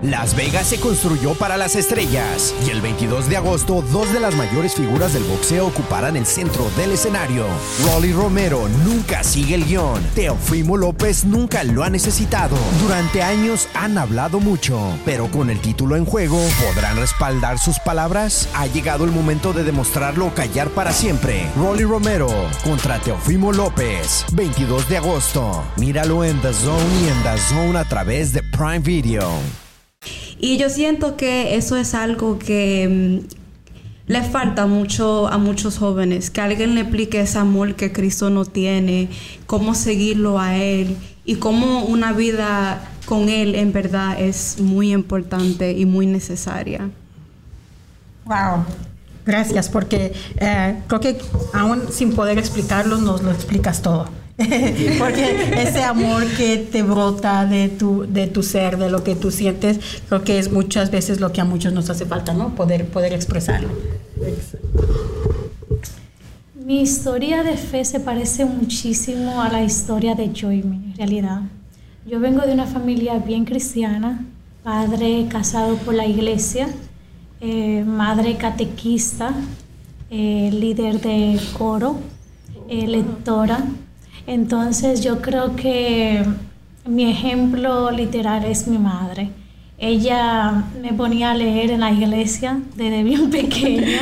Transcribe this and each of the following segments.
Las Vegas se construyó para las estrellas y el 22 de agosto, dos de las mayores figuras del boxeo ocuparán el centro del escenario. Rolly Romero nunca sigue el guión. Teofimo López nunca lo ha necesitado. Durante años han hablado mucho, pero con el título en juego, ¿podrán respaldar sus palabras? Ha llegado el momento de demostrarlo o callar para siempre. Rolly Romero contra Teofimo López, 22 de agosto. Míralo en DAZN y en DAZN a través de Prime Video. Y yo siento que eso es algo que le falta mucho a muchos jóvenes, que alguien le explique ese amor que Cristo no tiene, cómo seguirlo a Él y cómo una vida con Él en verdad es muy importante y muy necesaria. Wow, gracias, porque creo que aún sin poder explicarlo nos lo explicas todo. Porque ese amor que te brota de tu ser, de lo que tú sientes, creo que es muchas veces lo que a muchos nos hace falta, ¿no? Poder expresarlo. Mi historia de fe se parece muchísimo a la historia de Joymi, en realidad. Yo vengo de una familia bien cristiana, padre casado por la iglesia, madre catequista, líder de coro, lectora. Entonces yo creo que mi ejemplo literal es mi madre. Ella me ponía a leer en la iglesia desde bien pequeña.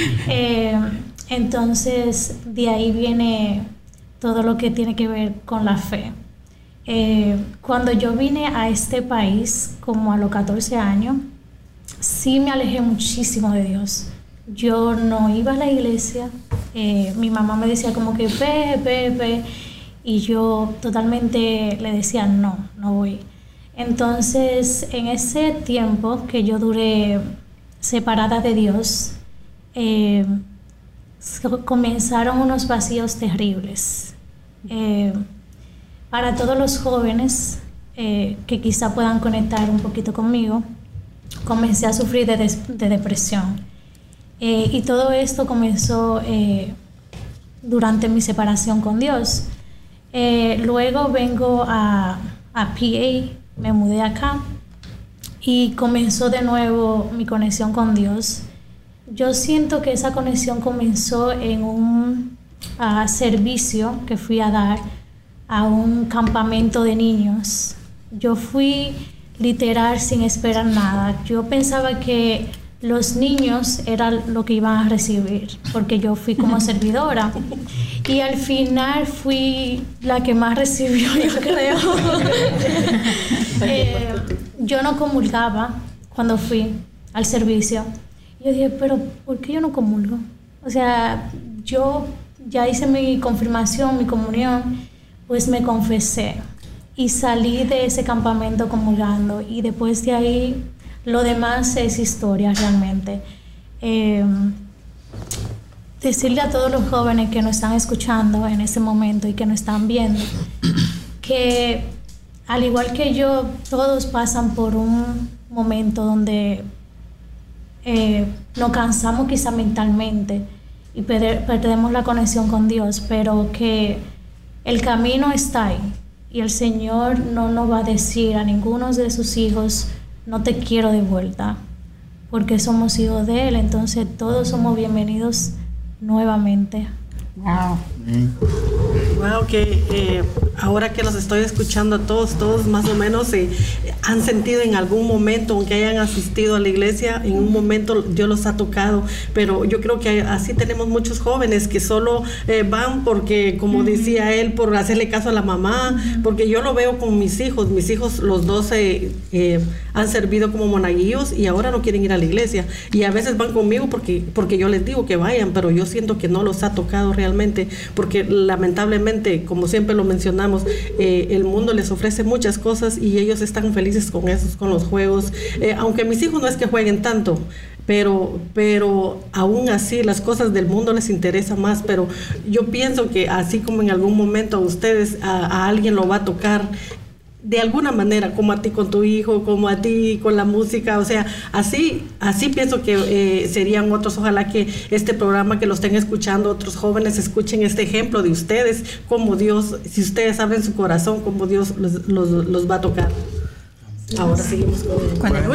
Entonces de ahí viene todo lo que tiene que ver con la fe. Cuando yo vine a este país, como a los 14 años, sí me alejé muchísimo de Dios. Yo no iba a la iglesia. Mi mamá me decía como que ve. Y yo totalmente le decía no voy. Entonces, en ese tiempo que yo duré separada de Dios, comenzaron unos vacíos terribles. Para todos los jóvenes que quizá puedan conectar un poquito conmigo, comencé a sufrir de depresión. Y todo esto comenzó durante mi separación con Dios. Luego vengo a PA, me mudé acá y comenzó de nuevo mi conexión con Dios. Yo siento que esa conexión comenzó en un servicio que fui a dar a un campamento de niños. Yo fui literal sin esperar nada. Yo pensaba que los niños eran lo que iban a recibir, porque yo fui como servidora. Y al final fui la que más recibió, yo creo. Yo no comulgaba cuando fui al servicio. Yo dije, pero ¿por qué yo no comulgo? O sea, yo ya hice mi confirmación, mi comunión, pues me confesé. Y salí de ese campamento comulgando. Y después de ahí, lo demás es historia realmente. Decirle a todos los jóvenes que nos están escuchando en este momento y que nos están viendo, que al igual que yo, todos pasan por un momento donde nos cansamos quizá mentalmente y perdemos la conexión con Dios, pero que el camino está ahí y el Señor no nos va a decir a ninguno de sus hijos, no te quiero de vuelta, porque somos hijos de Él. Entonces todos somos bienvenidos nuevamente. Wow. Wow, que ahora que los estoy escuchando a todos más o menos han sentido en algún momento, aunque hayan asistido a la iglesia, en un momento Dios los ha tocado, pero yo creo que así tenemos muchos jóvenes que solo van porque, como decía él, por hacerle caso a la mamá, porque yo lo veo con mis hijos los dos han servido como monaguillos y ahora no quieren ir a la iglesia, y a veces van conmigo porque yo les digo que vayan, pero yo siento que no los ha tocado realmente, porque lamentablemente, como siempre lo mencionamos, el mundo les ofrece muchas cosas y ellos están felices con esos, con los juegos, aunque mis hijos no es que jueguen tanto, pero aún así las cosas del mundo les interesa más. Pero yo pienso que así como en algún momento a ustedes, a alguien lo va a tocar de alguna manera, como a ti con tu hijo, como a ti con la música, o sea, así pienso que serían otros. Ojalá que este programa, que lo estén escuchando, otros jóvenes escuchen este ejemplo de ustedes, como Dios, si ustedes abren su corazón, como Dios los va a tocar. Ahora seguimos con